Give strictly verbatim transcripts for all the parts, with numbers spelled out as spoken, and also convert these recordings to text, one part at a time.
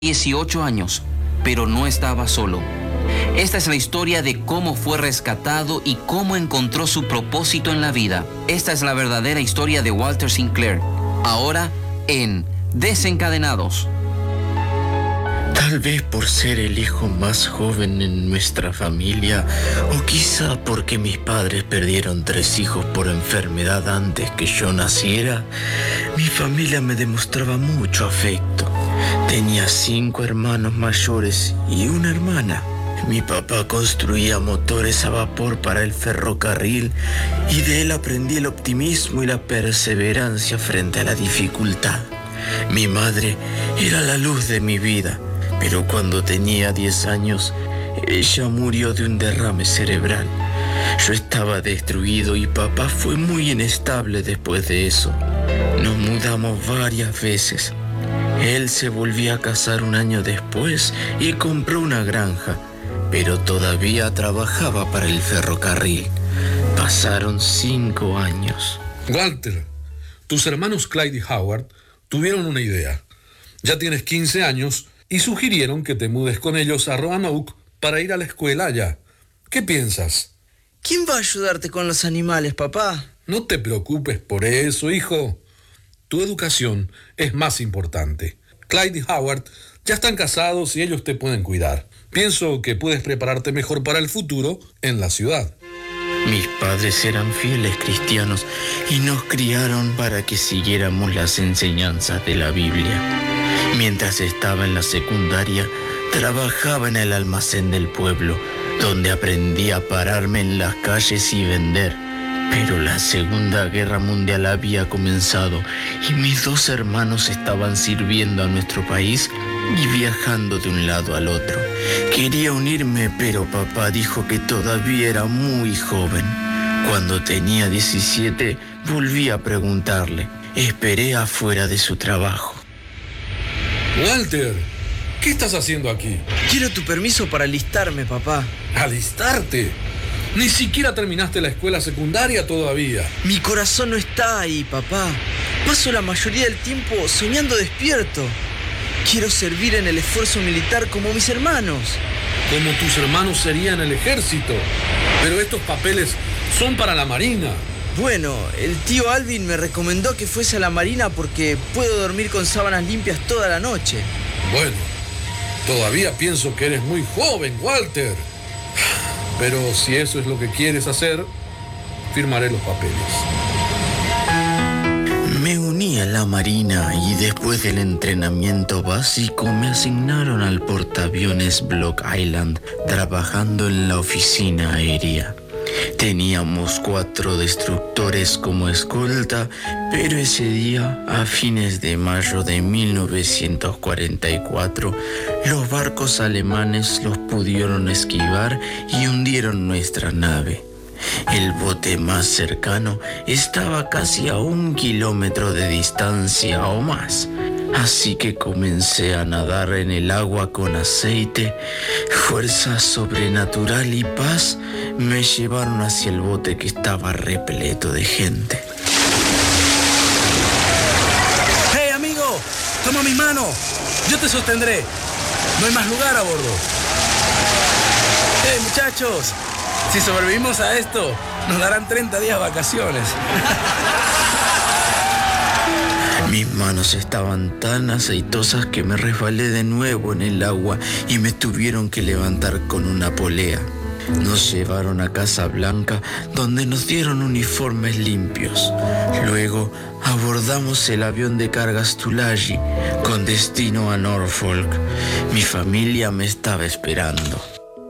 dieciocho años, pero no estaba solo. Esta es la historia de cómo fue rescatado y cómo encontró su propósito en la vida. Esta es la verdadera historia de Walter Sinclair, ahora en Desencadenados. Tal vez por ser el hijo más joven en nuestra familia, o quizá porque mis padres perdieron tres hijos por enfermedad antes que yo naciera, mi familia me demostraba mucho afecto. Tenía cinco hermanos mayores y una hermana. Mi papá construía motores a vapor para el ferrocarril y de él aprendí el optimismo y la perseverancia frente a la dificultad. Mi madre era la luz de mi vida, pero cuando tenía diez años, ella murió de un derrame cerebral. Yo estaba destruido y papá fue muy inestable después de eso. Nos mudamos varias veces. Él se volvió a casar un año después y compró una granja, pero todavía trabajaba para el ferrocarril. Pasaron cinco años. Walter, tus hermanos Clyde y Howard tuvieron una idea. Ya tienes quince años y sugirieron que te mudes con ellos a Roanoke para ir a la escuela allá. ¿Qué piensas? ¿Quién va a ayudarte con los animales, papá? No te preocupes por eso, hijo. Tu educación es más importante. Clyde y Howard ya están casados y ellos te pueden cuidar. Pienso que puedes prepararte mejor para el futuro en la ciudad. Mis padres eran fieles cristianos y nos criaron para que siguiéramos las enseñanzas de la Biblia. Mientras estaba en la secundaria, trabajaba en el almacén del pueblo, donde aprendí a pararme en las calles y vender. Pero la Segunda Guerra Mundial había comenzado y mis dos hermanos estaban sirviendo a nuestro país y viajando de un lado al otro. Quería unirme, pero papá dijo que todavía era muy joven. Cuando tenía diecisiete, volví a preguntarle. Esperé afuera de su trabajo. Walter, ¿qué estás haciendo aquí? Quiero tu permiso para alistarme, papá. ¿Alistarte? Ni siquiera terminaste la escuela secundaria todavía. Mi corazón no está ahí, papá. Paso la mayoría del tiempo soñando despierto. Quiero servir en el esfuerzo militar como mis hermanos. Como tus hermanos serían el ejército. Pero estos papeles son para la Marina. Bueno, el tío Alvin me recomendó que fuese a la Marina porque puedo dormir con sábanas limpias toda la noche. Bueno, todavía pienso que eres muy joven, Walter. Pero si eso es lo que quieres hacer, firmaré los papeles. Me uní a la Marina y después del entrenamiento básico me asignaron al portaaviones Block Island, trabajando en la oficina aérea. Teníamos cuatro destructores como escolta, pero ese día, a fines de mayo de mil novecientos cuarenta y cuatro, los barcos alemanes los pudieron esquivar y hundieron nuestra nave. El bote más cercano estaba casi a un kilómetro de distancia o más. Así que comencé a nadar en el agua con aceite. Fuerza sobrenatural y paz me llevaron hacia el bote que estaba repleto de gente. ¡Hey, amigo! ¡Toma mi mano! Yo te sostendré. No hay más lugar a bordo. ¡Hey, muchachos! Si sobrevivimos a esto, nos darán treinta días de vacaciones. Mis manos estaban tan aceitosas que me resbalé de nuevo en el agua y me tuvieron que levantar con una polea. Nos llevaron a Casa Blanca, donde nos dieron uniformes limpios. Luego abordamos el avión de cargas Tulagi con destino a Norfolk. Mi familia me estaba esperando.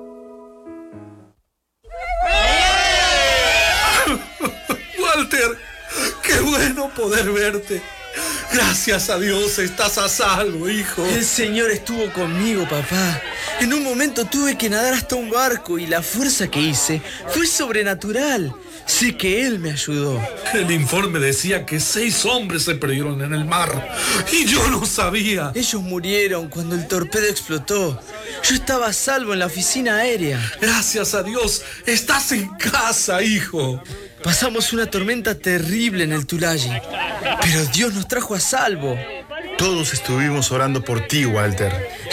Walter, qué bueno poder verte. Gracias a Dios estás a salvo, hijo. El Señor estuvo conmigo, papá. En un momento tuve que nadar hasta un barco y la fuerza que hice fue sobrenatural. Sé que Él me ayudó. El informe decía que seis hombres se perdieron en el mar y yo no sabía. Ellos murieron cuando el torpedo explotó. Yo estaba a salvo en la oficina aérea. Gracias a Dios estás en casa, hijo. Pasamos una tormenta terrible en el Tulagi, pero Dios nos trajo a salvo. Todos estuvimos orando por ti, Walter.